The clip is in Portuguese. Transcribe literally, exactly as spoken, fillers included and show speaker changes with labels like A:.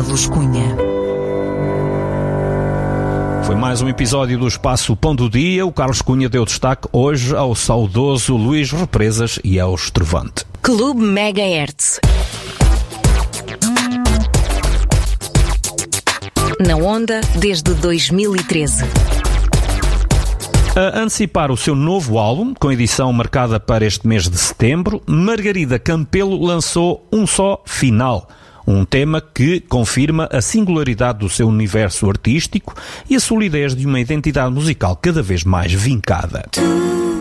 A: Carlos Cunha.
B: Foi mais um episódio do Espaço Pão do Dia. O Carlos Cunha deu destaque hoje ao saudoso Luís Represas e ao Estrovante.
A: Clube Megahertz. Na onda desde dois mil e treze.
B: A antecipar o seu novo álbum, com edição marcada para este mês de setembro, Margarida Campelo lançou Um Só Final, um tema que confirma a singularidade do seu universo artístico e a solidez de uma identidade musical cada vez mais vincada.
C: Tu